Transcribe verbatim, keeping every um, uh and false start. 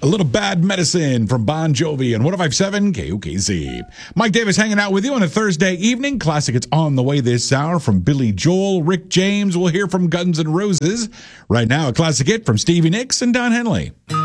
A little Bad Medicine from Bon Jovi and one oh five point seven K O K Z. Mike Davis hanging out with you on a Thursday evening. Classic It's On the Way this hour from Billy Joel, Rick James. We'll hear from Guns N' Roses. Right now, a classic hit from Stevie Nicks and Don Henley.